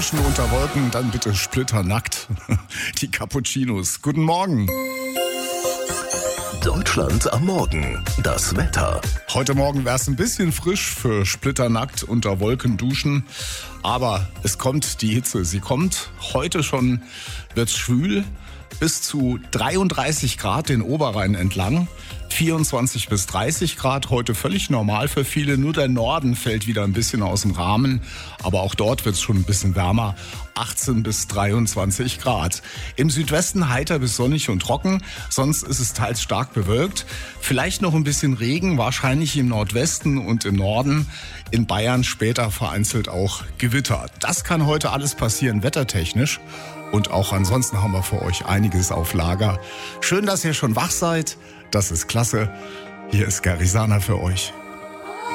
Duschen unter Wolken, dann bitte splitternackt. Die Cappuccinos. Guten Morgen. Deutschland am Morgen. Das Wetter. Heute Morgen wäre es ein bisschen frisch für splitternackt unter Wolken duschen. Aber es kommt die Hitze. Sie kommt. Heute schon wird's schwül. Bis zu 33 Grad den Oberrhein entlang. 24 bis 30 Grad, heute völlig normal für viele. Nur der Norden fällt wieder ein bisschen aus dem Rahmen. Aber auch dort wird es schon ein bisschen wärmer. 18 bis 23 Grad. Im Südwesten heiter bis sonnig und trocken. Sonst ist es teils stark bewölkt. Vielleicht noch ein bisschen Regen, wahrscheinlich im Nordwesten und im Norden. In Bayern später vereinzelt auch Gewitter. Das kann heute alles passieren, wettertechnisch. Und auch ansonsten haben wir für euch einiges auf Lager. Schön, dass ihr schon wach seid. Das ist klasse. Hier ist Garisana für euch.